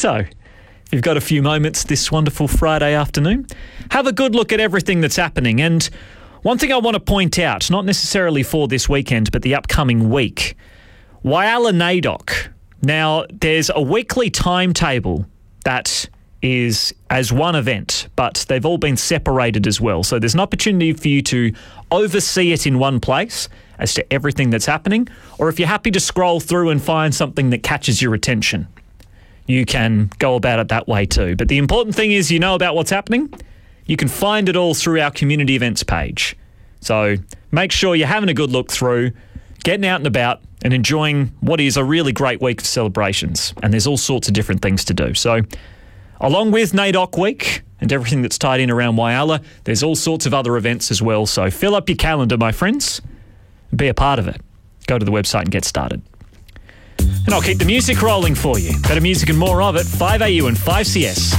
So, if you've got a few moments this wonderful Friday afternoon, have a good look at everything that's happening. And one thing I want to point out, not necessarily for this weekend, but the upcoming week, Whyalla NAIDOC. Now, there's a weekly timetable that is as one event, but they've all been separated as well. So there's an opportunity for you to oversee it in one place as to everything that's happening, or if you're happy to scroll through and find something that catches your attention, you can go about it that way too. But the important thing is you know about what's happening. You can find it all through our community events page. So make sure you're having a good look through, getting out and about and enjoying what is a really great week of celebrations. And there's all sorts of different things to do. So along with NAIDOC Week and everything that's tied in around Whyalla, there's all sorts of other events as well. So fill up your calendar, my friends, and be a part of it. Go to the website and get started. And I'll keep the music rolling for you. Better music and more of it, 5AU and 5CS.